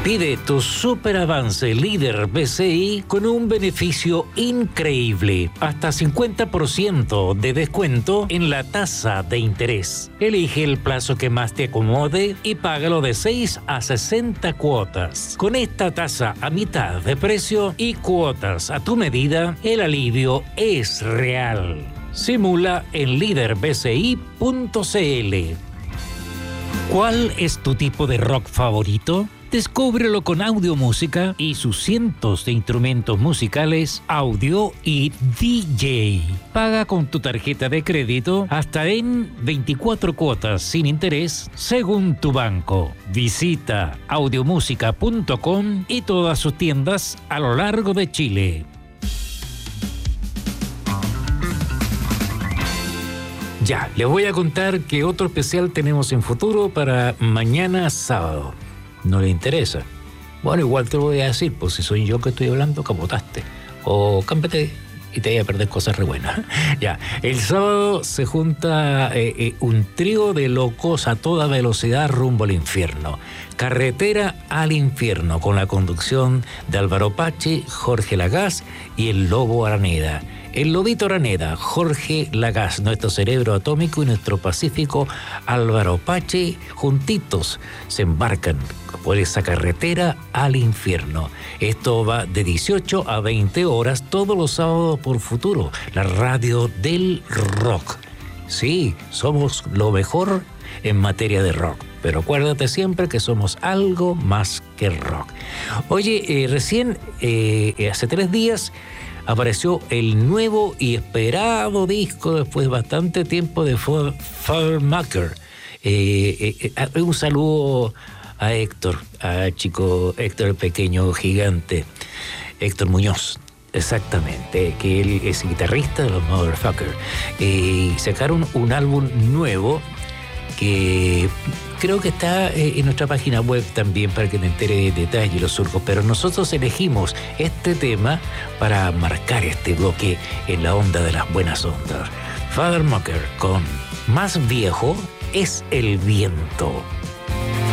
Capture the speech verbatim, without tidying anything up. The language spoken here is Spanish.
Pide tu super avance líder B C I con un beneficio increíble, hasta cincuenta por ciento de descuento en la tasa de interés. Elige el plazo que más te acomode y págalo de seis a sesenta cuotas. Con esta tasa a mitad de precio y cuotas a tu medida, el alivio es real. Simula en líder b c i punto c l. ¿Cuál es tu tipo de rock favorito? Descúbrelo con Audiomúsica y sus cientos de instrumentos musicales, audio y D J. Paga con tu tarjeta de crédito hasta en veinticuatro cuotas sin interés según tu banco. Visita audiomúsica punto com y todas sus tiendas a lo largo de Chile. Ya, les voy a contar que otro especial tenemos en futuro para mañana sábado. ¿No le interesa? Bueno, igual te lo voy a decir, pues si soy yo que estoy hablando, capotaste. O cámbiate y te voy a perder cosas re buenas. Ya, el sábado se junta eh, eh, un trío de locos a toda velocidad rumbo al infierno. Carretera al infierno, con la conducción de Álvaro Pache, Jorge Lagás y el Lobo Araneda. El Lobito Araneda, Jorge Lagás, nuestro cerebro atómico y nuestro pacífico Álvaro Pache, juntitos se embarcan por esa carretera al infierno. Esto va de dieciocho a veinte horas todos los sábados por Futuro, la radio del rock. Sí, somos lo mejor en materia de rock, pero acuérdate siempre que somos algo más que rock. Oye, eh, recién, eh, hace tres días, apareció el nuevo y esperado disco después de bastante tiempo de Father Mucker. Eh, eh, eh, un saludo a Héctor, a chico Héctor el pequeño gigante, Héctor Muñoz, exactamente, que él es guitarrista de los Motherfucker. Eh, sacaron un álbum nuevo que creo que está en nuestra página web también para que te entere de detalle los surcos, pero nosotros elegimos este tema para marcar este bloque en la onda de las buenas ondas. Father Mucker con Más Viejo es el Viento.